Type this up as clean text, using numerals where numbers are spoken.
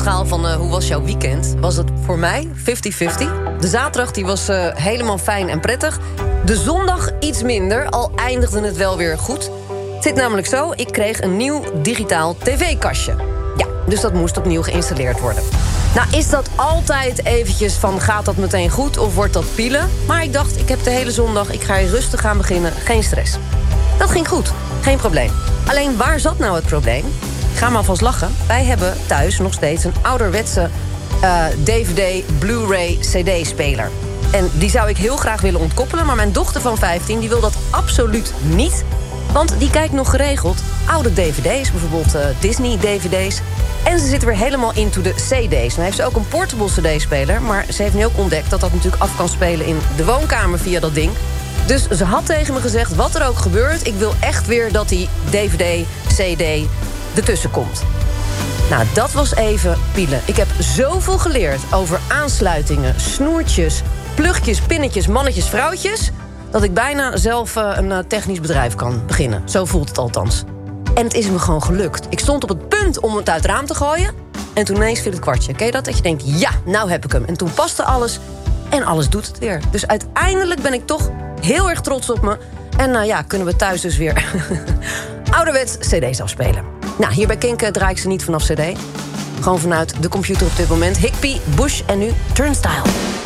schaal van hoe was jouw weekend, was het voor mij 50-50. De zaterdag die was helemaal fijn en prettig. De zondag iets minder, al eindigde het wel weer goed. Het zit namelijk zo, ik kreeg een nieuw digitaal tv-kastje. Ja, dus dat moest opnieuw geïnstalleerd worden. Nou, is dat altijd eventjes van, gaat dat meteen goed of wordt dat pielen? Maar ik dacht, ik heb de hele zondag, ik ga hier rustig aan beginnen, geen stress. Dat ging goed, geen probleem. Alleen, waar zat nou het probleem? Ik ga maar alvast lachen. Wij hebben thuis nog steeds een ouderwetse DVD, Blu-ray, CD-speler. En die zou ik heel graag willen ontkoppelen, maar mijn dochter van 15 die wil dat absoluut niet. Want die kijkt nog geregeld oude dvd's, bijvoorbeeld Disney-dvd's. En ze zit weer helemaal into de cd's. Dan heeft ze ook een portable cd-speler, maar ze heeft nu ook ontdekt dat dat natuurlijk af kan spelen in de woonkamer via dat ding. Dus ze had tegen me gezegd, wat er ook gebeurt, ik wil echt weer dat die dvd, cd ertussen komt. Nou, dat was even pielen. Ik heb zoveel geleerd over aansluitingen, snoertjes, plugjes, pinnetjes, mannetjes, vrouwtjes, dat ik bijna zelf een technisch bedrijf kan beginnen. Zo voelt het althans. En het is me gewoon gelukt. Ik stond op het punt om het uit het raam te gooien en toen ineens viel het kwartje. Ken je dat? Dat je denkt, ja, nou heb ik hem. En toen paste alles en alles doet het weer. Dus uiteindelijk ben ik toch heel erg trots op me. En ja, kunnen we thuis dus weer ouderwets cd's afspelen. Nou, hier bij Kink draai ik ze niet vanaf cd. Gewoon vanuit de computer op dit moment. Higby, Bush en nu Turnstile.